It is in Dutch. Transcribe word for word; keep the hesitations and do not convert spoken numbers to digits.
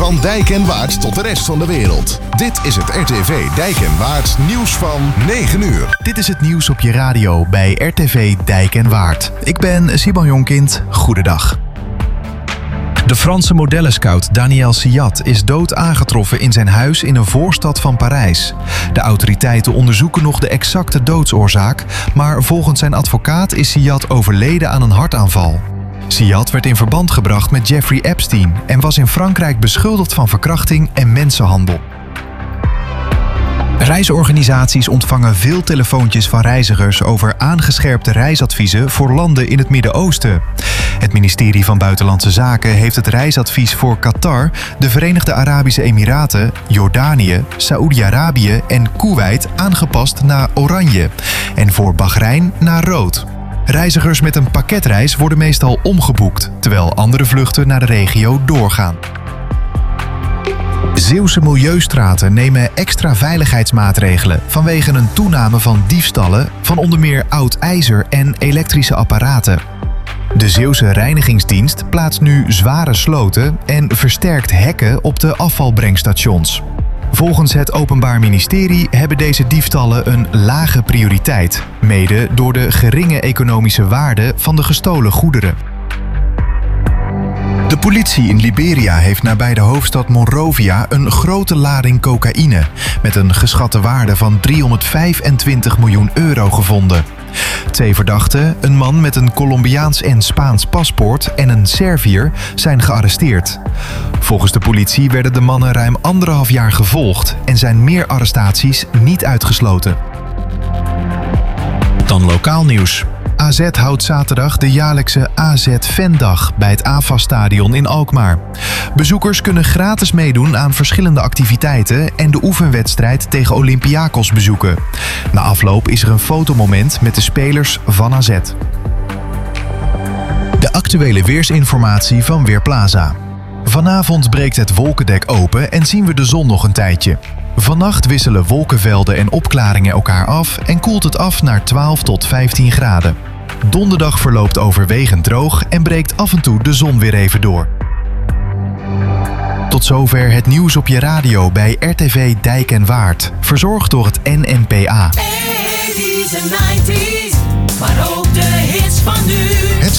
Van Dijk en Waard tot de rest van de wereld. Dit is het R T V Dijk en Waard nieuws van negen uur. Dit is het nieuws op je radio bij R T V Dijk en Waard. Ik ben Simon Jonkind. Goedendag. De Franse modellenscout Daniel Siat is dood aangetroffen in zijn huis in een voorstad van Parijs. De autoriteiten onderzoeken nog de exacte doodsoorzaak, maar volgens zijn advocaat is Siat overleden aan een hartaanval. Siat werd in verband gebracht met Jeffrey Epstein en was in Frankrijk beschuldigd van verkrachting en mensenhandel. Reisorganisaties ontvangen veel telefoontjes van reizigers over aangescherpte reisadviezen voor landen in het Midden-Oosten. Het ministerie van Buitenlandse Zaken heeft het reisadvies voor Qatar, de Verenigde Arabische Emiraten, Jordanië, Saoedi-Arabië en Koeweit aangepast naar oranje en voor Bahrein naar rood. Reizigers met een pakketreis worden meestal omgeboekt, terwijl andere vluchten naar de regio doorgaan. Zeeuwse milieustraten nemen extra veiligheidsmaatregelen vanwege een toename van diefstallen van onder meer oud ijzer en elektrische apparaten. De Zeeuwse reinigingsdienst plaatst nu zware sloten en versterkt hekken op de afvalbrengstations. Volgens het Openbaar Ministerie hebben deze diefstallen een lage prioriteit, mede door de geringe economische waarde van de gestolen goederen. De politie in Liberia heeft nabij de hoofdstad Monrovia een grote lading cocaïne met een geschatte waarde van driehonderdvijfentwintig miljoen euro gevonden. Twee verdachten, een man met een Colombiaans en Spaans paspoort en een Serviër, zijn gearresteerd. Volgens de politie werden de mannen ruim anderhalf jaar gevolgd en zijn meer arrestaties niet uitgesloten. Dan lokaal nieuws. A Z houdt zaterdag de jaarlijkse A Z-Fandag bij het A F A-stadion in Alkmaar. Bezoekers kunnen gratis meedoen aan verschillende activiteiten en de oefenwedstrijd tegen Olympiakos bezoeken. Na afloop is er een fotomoment met de spelers van A Z. De actuele weersinformatie van Weerplaza. Vanavond breekt het wolkendek open en zien we de zon nog een tijdje. Vannacht wisselen wolkenvelden en opklaringen elkaar af en koelt het af naar twaalf tot vijftien graden. Donderdag verloopt overwegend droog en breekt af en toe de zon weer even door. Tot zover het nieuws op je radio bij R T V Dijk en Waard. Verzorgd door het N N P A. eighties en nineties, maar ook de hits van nu.